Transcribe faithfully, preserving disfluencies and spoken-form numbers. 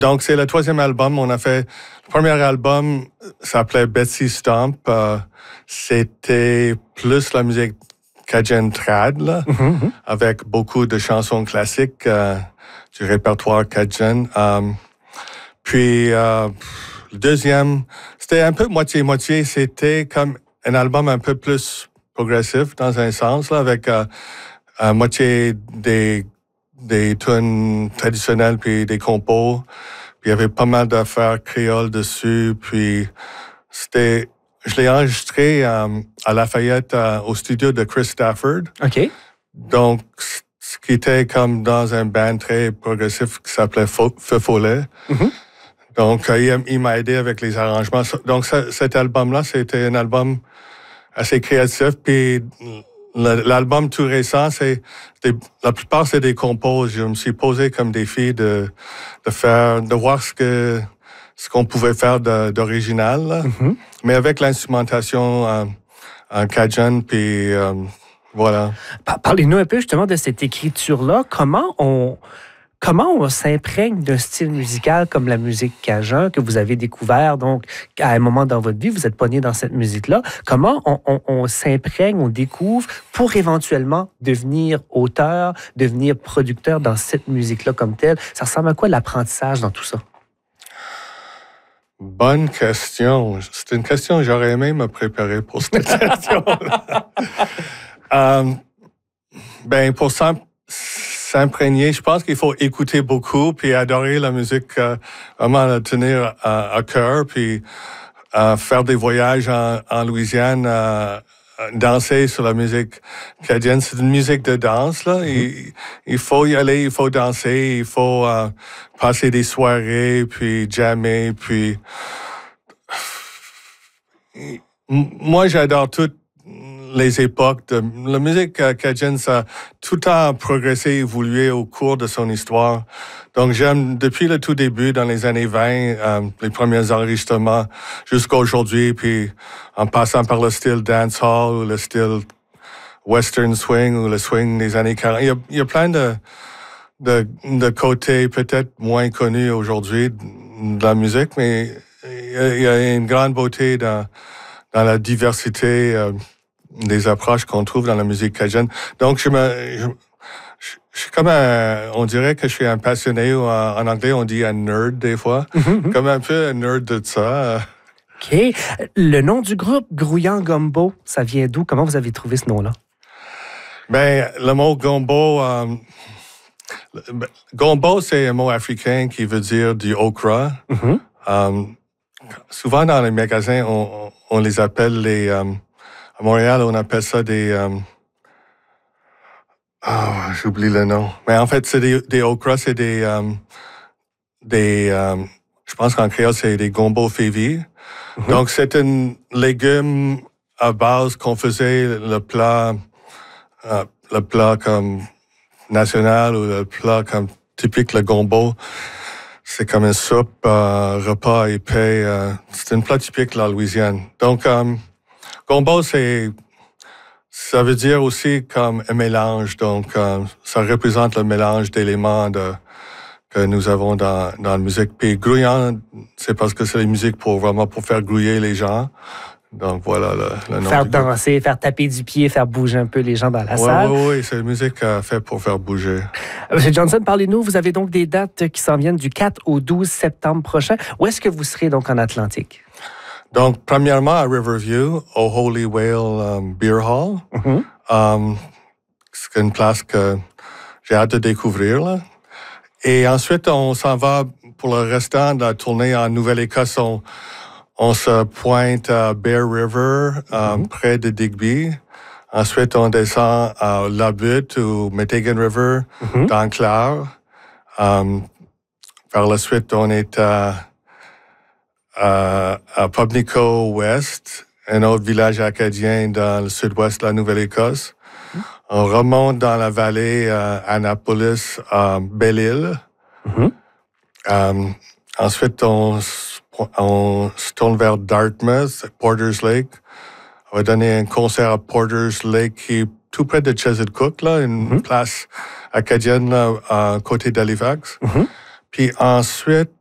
Donc, c'est le troisième album. On a fait... Le premier album s'appelait Betsy Stomp. Euh, c'était plus la musique Cajun trad, là, mm-hmm. avec beaucoup de chansons classiques euh, du répertoire Cajun. Um, puis, euh, le deuxième, c'était un peu moitié-moitié. C'était comme un album un peu plus progressif, dans un sens, là, avec euh, à moitié des, des tunes traditionnelles puis des compos. Puis, il y avait pas mal d'affaires créoles dessus. Puis, c'était... Je l'ai enregistré euh, à Lafayette, euh, au studio de Chris Stafford. OK. Donc, ce qui était comme dans un band très progressif qui s'appelait Feu Follet. Mm-hmm. Donc, euh, il, il m'a aidé avec les arrangements. Donc, ça, cet album-là, c'était un album assez créatif. Puis, l'album tout récent, c'est des, la plupart, c'est des compos. Je me suis posé comme défi de, de faire, de voir ce que... ce qu'on pouvait faire de, d'original, mm-hmm. mais avec l'instrumentation en, en Cajun, puis euh, voilà. Parlez-nous un peu justement de cette écriture-là. Comment on, comment on s'imprègne d'un style musical comme la musique Cajun que vous avez découvert, donc à un moment dans votre vie, vous êtes pogné dans cette musique-là. Comment on, on, on s'imprègne, on découvre pour éventuellement devenir auteur, devenir producteur dans cette musique-là comme telle? Ça ressemble à quoi l'apprentissage dans tout ça? Bonne question. C'est une question que j'aurais aimé me préparer pour cette question-là. um, ben, pour s'imprégner, je pense qu'il faut écouter beaucoup puis adorer la musique, euh, vraiment la tenir à, à cœur, puis euh, faire des voyages en, en Louisiane, euh, danser sur la musique cajun. C'est une musique de danse, là. Il, il faut y aller, il faut danser, il faut euh, passer des soirées, puis jammer, puis... Moi, j'adore toutes les époques. De... La musique cajun, ça a tout le temps progressé, évolué au cours de son histoire. Donc, j'aime, depuis le tout début, dans les années vingt, euh, les premiers enregistrements, jusqu'à aujourd'hui, puis en passant par le style dancehall ou le style western swing ou le swing des années quarante. Il y a, il y a plein de, de, de côtés peut-être moins connus aujourd'hui de la musique, mais il y a, il y a une grande beauté dans, dans la diversité euh, des approches qu'on trouve dans la musique cajun. Donc, je me... Je, Je suis comme un, on dirait que je suis un passionné, ou en, en anglais on dit un nerd des fois, mm-hmm. comme un peu un nerd de ça. OK. Le nom du groupe, Grouillant Gumbo, ça vient d'où? Comment vous avez trouvé ce nom-là? Ben, le mot gumbo, euh, gumbo c'est un mot africain qui veut dire du okra. Mm-hmm. Um, souvent dans les magasins, on, on les appelle les, um, à Montréal on appelle ça des... Um, Ah, oh, j'oublie le nom. Mais en fait, c'est des, des okras, c'est des, um, des, um, je pense qu'en créole, c'est des gombo févi. Mm-hmm. Donc, c'est un légume à base qu'on faisait le plat, uh, le plat comme national ou le plat comme typique, le gombo. C'est comme une soupe, uh, repas épais. Uh, c'est un plat typique de la Louisiane. Donc, um, gombo, c'est... Ça veut dire aussi comme un mélange, donc euh, ça représente le mélange d'éléments de, que nous avons dans, dans la musique. Puis grouillant, c'est parce que c'est la musique pour vraiment pour faire grouiller les gens. Donc voilà le, le nom. Faire danser, faire taper du pied, faire bouger un peu les gens dans la ouais, salle. Oui, oui, oui, c'est la musique euh, faite pour faire bouger. Monsieur Johnson, parlez-nous, vous avez donc des dates qui s'en viennent du quatre au douze septembre prochain. Où est-ce que vous serez donc en Atlantique? Donc, premièrement, à Riverview, au Holy Whale um, Beer Hall. Mm-hmm. Um, c'est une place que j'ai hâte de découvrir, là. Et ensuite, on s'en va pour le restant de la tournée en Nouvelle-Écosse. On, on se pointe à Bear River, um, mm-hmm. près de Digby. Ensuite, on descend à La Butte ou Metegan River, mm-hmm. dans Clare. Um, par la suite, on est à... À, à Pubnico West, un autre village acadien dans le sud-ouest de la Nouvelle-Écosse. Mm-hmm. On remonte dans la vallée à Annapolis, à Belle-Île. Mm-hmm. Um, ensuite, on, on se tourne vers Dartmouth, Porter's Lake. On va donner un concert à Porter's Lake qui est tout près de Chesapeake, là, une mm-hmm. place acadienne là, à côté d'Halifax. Mm-hmm. Puis ensuite,